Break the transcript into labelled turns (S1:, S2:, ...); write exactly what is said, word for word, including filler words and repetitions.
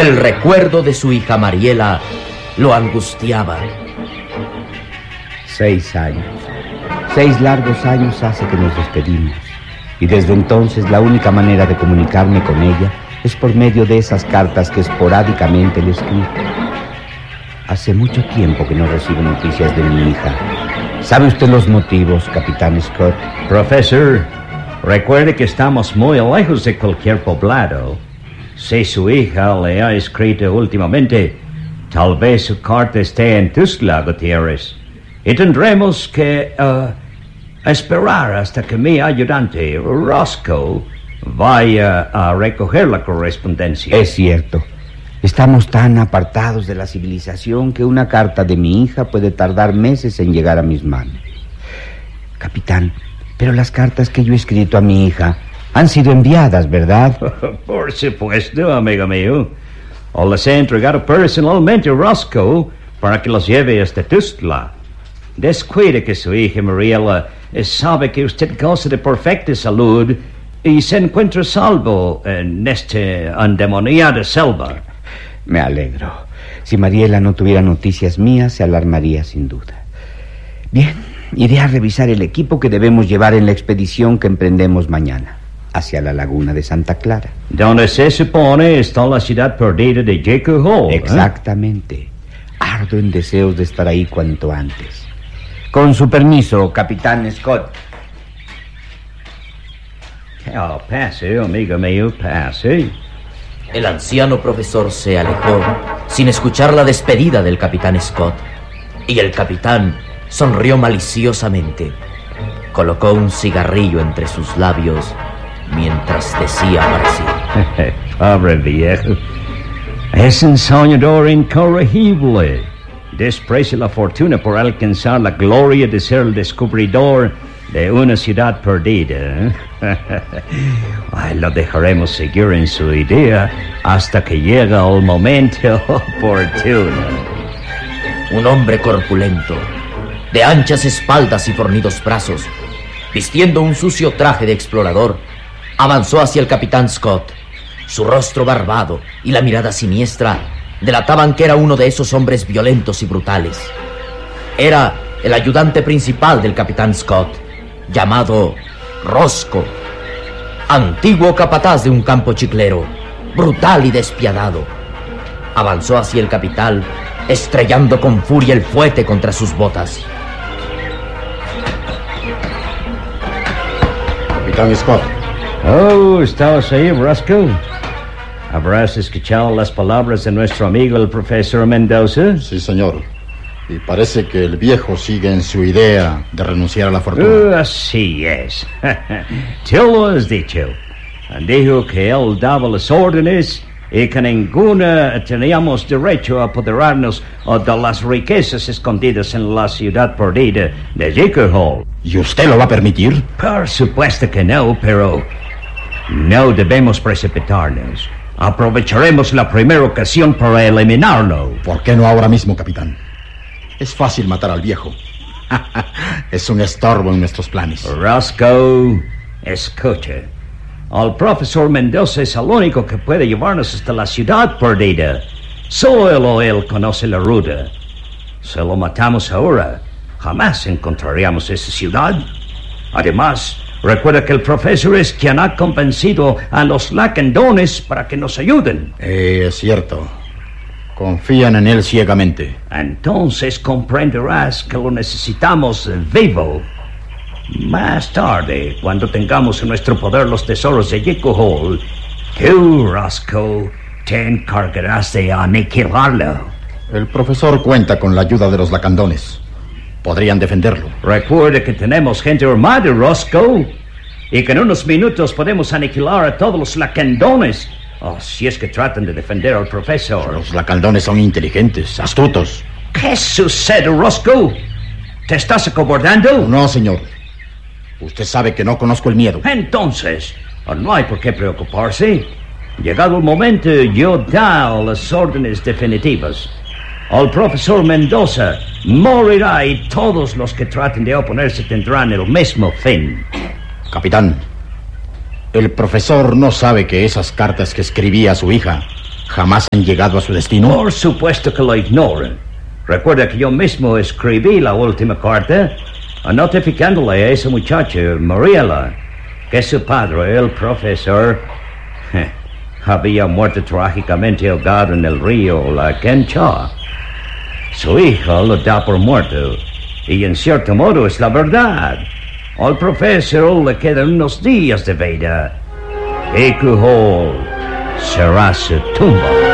S1: El recuerdo de su hija Mariela lo angustiaba.
S2: Seis años. Seis largos años hace que nos despedimos. Y desde entonces la única manera de comunicarme con ella es por medio de esas cartas que esporádicamente le escribo. Hace mucho tiempo que no recibo noticias de mi hija. ¿Sabe usted los motivos, Capitán Scott?
S3: Profesor, recuerde que estamos muy lejos de cualquier poblado. Si su hija le ha escrito últimamente, tal vez su carta esté en Tuxtla Gutiérrez. Y tendremos que uh, esperar hasta que mi ayudante, Roscoe, vaya a recoger la correspondencia.
S2: Es cierto. Estamos tan apartados de la civilización que una carta de mi hija puede tardar meses en llegar a mis manos. Capitán, pero las cartas que yo he escrito a mi hija han sido enviadas, ¿verdad?
S3: Por supuesto, amigo mío. O las he entregado personalmente a Roscoe para que las lleve hasta Tuxtla. Descuide que su hija Mariela sabe que usted goza de perfecta salud y se encuentra salvo en esta endemoniada selva.
S2: Me alegro. Si Mariela no tuviera noticias mías, se alarmaría sin duda. Bien, iré a revisar el equipo que debemos llevar en la expedición que emprendemos mañana hacia la laguna de Santa Clara.
S3: Donde se supone está la ciudad perdida de Jekyll Hole.
S2: Exactamente. ¿Eh? Ardo en deseos de estar ahí cuanto antes. Con su permiso, Capitán Scott.
S3: Oh, pase, amigo mío, pase.
S1: El anciano profesor se alejó sin escuchar la despedida del Capitán Scott, y el capitán sonrió maliciosamente. Colocó un cigarrillo entre sus labios mientras decía para sí:
S3: Pobre viejo, es un soñador incorregible. Desprecia la fortuna por alcanzar la gloria de ser el descubridor de una ciudad perdida. Ay, lo dejaremos seguir en su idea hasta que llegue el momento oportuno.
S1: Un hombre corpulento, de anchas espaldas y fornidos brazos, vistiendo un sucio traje de explorador, avanzó hacia el Capitán Scott. Su rostro barbado y la mirada siniestra delataban que era uno de esos hombres violentos y brutales. Era el ayudante principal del Capitán Scott, llamado Roscoe, antiguo capataz de un campo chiclero, brutal y despiadado. Avanzó hacia el capitán, estrellando con furia el fuete contra sus botas.
S4: Capitán Scott.
S3: Oh, ¿estabas ahí, Roscoe? ¿Habrás escuchado las palabras de nuestro amigo el profesor Mendoza?
S4: Sí, señor. Y parece que el viejo sigue en su idea de renunciar a la fortuna.
S3: Uh, así es. Tú lo has dicho. Dijo que él daba las órdenes y que ninguna teníamos derecho a apoderarnos de las riquezas escondidas en la ciudad perdida de Jekyll Hole.
S4: ¿Y usted lo va a permitir?
S3: Por supuesto que no, pero no debemos precipitarnos. Aprovecharemos la primera ocasión para eliminarlo.
S4: ¿Por qué no ahora mismo, capitán? Es fácil matar al viejo. Es un estorbo en nuestros planes.
S3: Roscoe, escucha. El profesor Mendoza es el único que puede llevarnos hasta la ciudad perdida. Solo él conoce la ruta. Si lo matamos ahora, jamás encontraríamos esa ciudad. Además, recuerda que el profesor es quien ha convencido a los lacandones para que nos ayuden.
S4: Eh, es cierto. Confían en él ciegamente.
S3: Entonces comprenderás que lo necesitamos vivo. Más tarde, cuando tengamos en nuestro poder los tesoros de Jekyll Hole, tú, Roscoe, te encargarás de aniquilarlo.
S4: El profesor cuenta con la ayuda de los lacandones. Podrían defenderlo.
S3: Recuerde que tenemos gente armada, Roscoe, y que en unos minutos podemos aniquilar a todos los lacandones. Oh, si es que tratan de defender al profesor.
S4: Los lacandones son inteligentes, astutos.
S3: ¿Qué sucede, Roscoe? ¿Te estás acobardando?
S4: No, señor. Usted sabe que no conozco el miedo.
S3: Entonces, no hay por qué preocuparse. Llegado el momento, yo da las órdenes definitivas. El profesor Mendoza morirá y todos los que traten de oponerse tendrán el mismo fin.
S4: Capitán, el profesor no sabe que esas cartas que escribía a su hija ¿Jamás han llegado a su destino?
S3: Por supuesto que lo ignoran. Recuerda que yo mismo escribí la última carta notificándole a esa muchacha, Mariela, que su padre, el profesor, había muerto trágicamente ahogado en el río La Kencha. Su hija lo da por muerto, y en cierto modo es la verdad. Al profesor le quedan unos días de vida, y Cujol será su tumba.